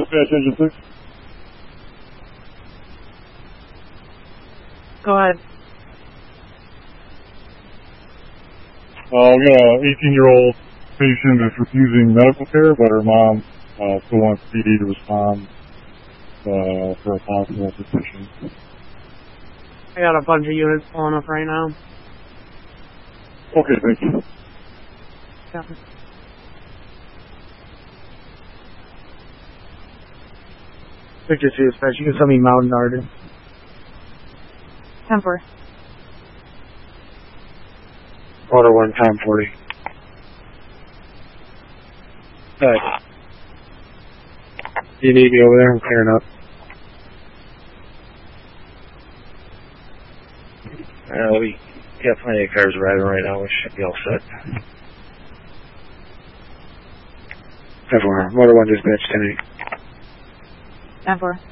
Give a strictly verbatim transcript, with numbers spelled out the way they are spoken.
Dispatch engine six. Go ahead. Uh, we got an eighteen-year-old patient that's refusing medical care, but her mom uh, still wants P D to respond uh, for a possible suspicion. I got a bunch of units pulling up right now. Okay, thank you. Yeah. Victor two Dispatch, you can send me Mountain Garden. ten four. Order one, time forty. Good. You need me over there? I'm clearing up. Uh, we got plenty of cars arriving right now. We should be all set. ten four. Motor one Dispatch, ten eight. ten four.